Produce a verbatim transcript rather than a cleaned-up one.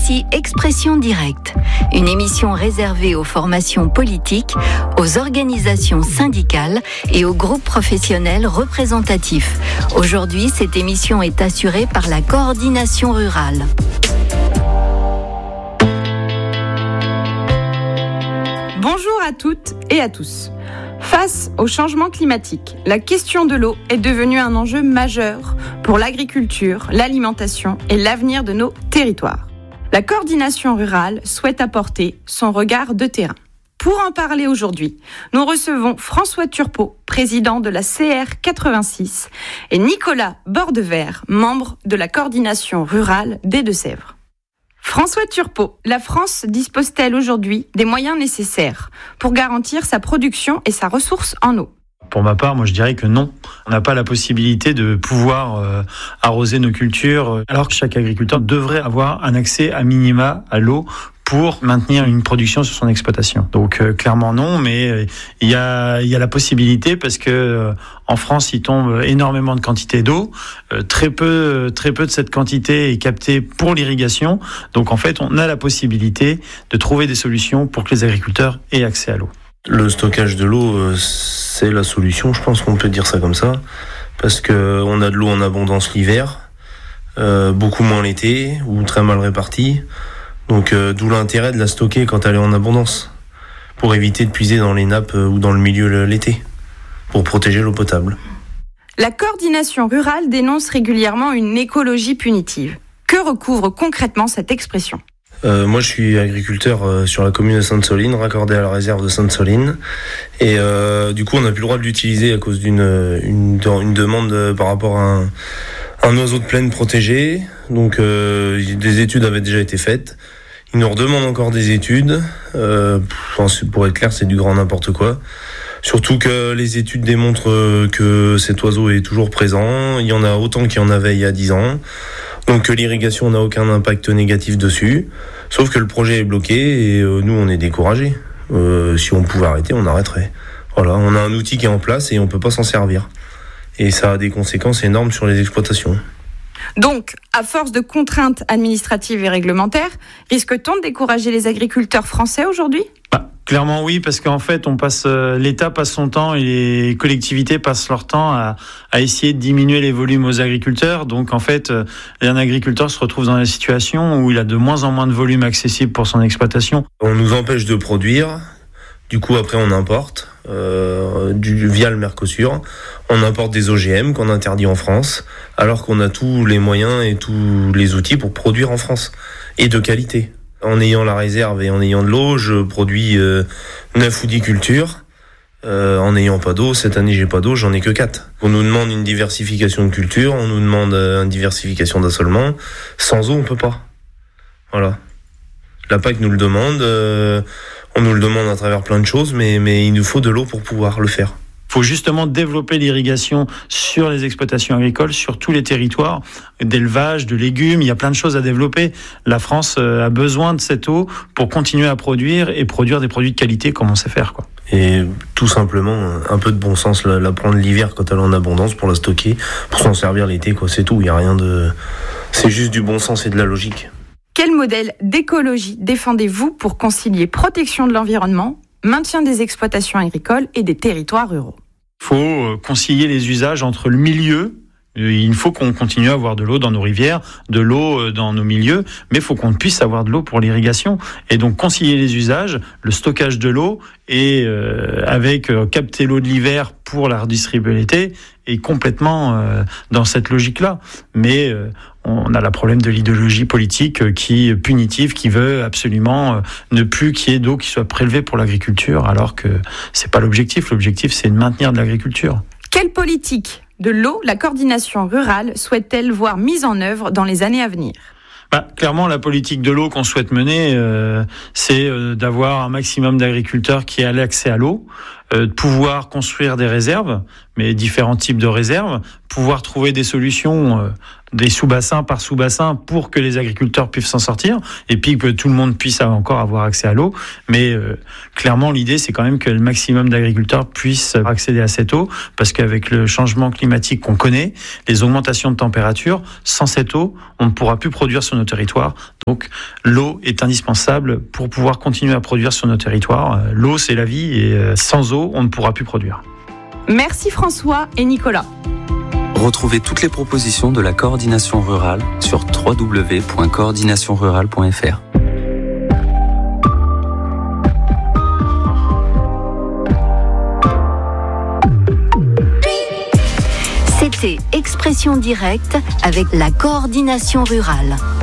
Voici Expression directe, une émission réservée aux formations politiques, aux organisations syndicales et aux groupes professionnels représentatifs. Aujourd'hui, cette émission est assurée par la Coordination rurale. Bonjour à toutes et à tous. Face au changement climatique, la question de l'eau est devenue un enjeu majeur pour l'agriculture, l'alimentation et l'avenir de nos territoires. La Coordination rurale souhaite apporter son regard de terrain. Pour en parler aujourd'hui, nous recevons François Turpot, président de la C R quatre-vingt-six, et Nicolas Bordevert, membre de la Coordination rurale des Deux-Sèvres. François Turpot, la France dispose-t-elle aujourd'hui des moyens nécessaires pour garantir sa production et sa ressource en eau ? Pour ma part, moi je dirais que non. On n'a pas la possibilité de pouvoir euh, arroser nos cultures, alors que chaque agriculteur devrait avoir un accès à minima à l'eau pour maintenir une production sur son exploitation. Donc euh, clairement non, mais euh, il y a il y a la possibilité parce que euh, en France il tombe énormément de quantité d'eau, euh, très peu très peu de cette quantité est captée pour l'irrigation. Donc en fait on a la possibilité de trouver des solutions pour que les agriculteurs aient accès à l'eau. Le stockage de l'eau, euh, c'est la solution, je pense qu'on peut dire ça comme ça, parce que on a de l'eau en abondance l'hiver, euh, beaucoup moins l'été ou très mal répartie. Donc euh, d'où l'intérêt de la stocker quand elle est en abondance, pour éviter de puiser dans les nappes euh, ou dans le milieu l'été, pour protéger l'eau potable. La Coordination rurale dénonce régulièrement une écologie punitive. Que recouvre concrètement cette expression ? euh, Moi je suis agriculteur euh, sur la commune de Sainte-Soline, raccordé à la réserve de Sainte-Soline. Et euh, du coup on n'a plus le droit de l'utiliser à cause d'une une, une demande euh, par rapport à un, un oiseau de plaine protégé. Donc euh, des études avaient déjà été faites. Ils nous redemandent encore des études. Euh, pour être clair, c'est du grand n'importe quoi. Surtout que les études démontrent que cet oiseau est toujours présent. Il y en a autant qu'il y en avait il y a dix ans. Donc que l'irrigation n'a aucun impact négatif dessus. Sauf que le projet est bloqué et euh, nous, on est découragés. Euh, si on pouvait arrêter, on arrêterait. Voilà, on a un outil qui est en place et on peut pas s'en servir. Et ça a des conséquences énormes sur les exploitations. Donc, à force de contraintes administratives et réglementaires, risque-t-on de décourager les agriculteurs français aujourd'hui ? Bah, clairement oui, parce qu'en fait, on passe, euh, l'État passe son temps et les collectivités passent leur temps à, à essayer de diminuer les volumes aux agriculteurs. Donc en fait, euh, un agriculteur se retrouve dans la situation où il a de moins en moins de volume accessible pour son exploitation. On nous empêche de produire. Du coup, après, on importe euh, du, via le Mercosur. On importe des O G M qu'on interdit en France, alors qu'on a tous les moyens et tous les outils pour produire en France, et de qualité. En ayant la réserve et en ayant de l'eau, je produis euh, neuf ou dix cultures. Euh, en n'ayant pas d'eau, cette année, j'ai pas d'eau, j'en ai que quatre. On nous demande une diversification de cultures, on nous demande euh, une diversification d'assolement. Sans eau, on peut pas. Voilà. La P A C nous le demande... Euh, On nous le demande à travers plein de choses, mais, mais il nous faut de l'eau pour pouvoir le faire. Il faut justement développer l'irrigation sur les exploitations agricoles, sur tous les territoires, d'élevage, de légumes, il y a plein de choses à développer. La France a besoin de cette eau pour continuer à produire et produire des produits de qualité comme on sait faire, quoi. Et tout simplement, un peu de bon sens, la, la prendre l'hiver quand elle est en abondance pour la stocker, pour s'en servir l'été, quoi. C'est tout, il n'y a rien de... C'est juste du bon sens et de la logique. Quel modèle d'écologie défendez-vous pour concilier protection de l'environnement, maintien des exploitations agricoles et des territoires ruraux ? Il faut concilier les usages entre le milieu. Il faut qu'on continue à avoir de l'eau dans nos rivières, de l'eau dans nos milieux, mais il faut qu'on puisse avoir de l'eau pour l'irrigation. Et donc concilier les usages, le stockage de l'eau et euh, avec euh, capter l'eau de l'hiver pour la redistribuer l'été est complètement euh, dans cette logique-là. Mais euh, on a le problème de l'idéologie politique qui punitive, qui veut absolument euh, ne plus qu'il y ait d'eau qui soit prélevée pour l'agriculture, alors que c'est pas l'objectif. L'objectif, c'est de maintenir de l'agriculture. Quelle politique de l'eau la Coordination rurale souhaite-t-elle voir mise en œuvre dans les années à venir ? Bah, clairement, la politique de l'eau qu'on souhaite mener, euh, c'est euh, d'avoir un maximum d'agriculteurs qui aient l'accès à l'eau, euh, de pouvoir construire des réserves, mais différents types de réserves, pouvoir trouver des solutions euh, des sous-bassins par sous-bassin pour que les agriculteurs puissent s'en sortir et puis que tout le monde puisse encore avoir accès à l'eau. Mais euh, clairement, l'idée, c'est quand même que le maximum d'agriculteurs puissent accéder à cette eau parce qu'avec le changement climatique qu'on connaît, les augmentations de température, sans cette eau, on ne pourra plus produire sur nos territoires. Donc, l'eau est indispensable pour pouvoir continuer à produire sur nos territoires. L'eau, c'est la vie et sans eau, on ne pourra plus produire. Merci François et Nicolas. Retrouvez toutes les propositions de la coordination rurale sur w w w point coordination rurale point f r. C'était Expression directe avec la coordination rurale.